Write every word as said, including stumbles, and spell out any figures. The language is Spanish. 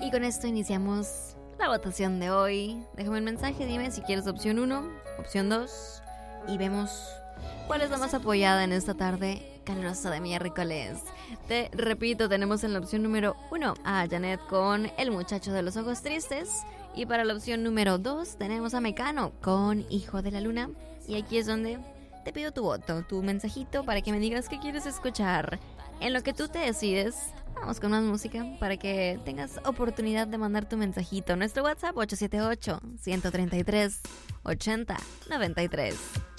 Y con esto iniciamos la votación de hoy. Déjame un mensaje, dime si quieres opción uno, opción dos y vemos cuál es la más apoyada en esta tarde calurosa de miércoles. Te repito, tenemos en la opción número uno a Janet con El muchacho de los ojos tristes. Y para la opción número dos tenemos a Mecano con Hijo de la Luna. Y aquí es donde te pido tu voto, tu mensajito para que me digas qué quieres escuchar. En lo que tú te decides, vamos con más música para que tengas oportunidad de mandar tu mensajito. Nuestro WhatsApp ocho siete ocho, uno tres tres, ocho cero nueve tres.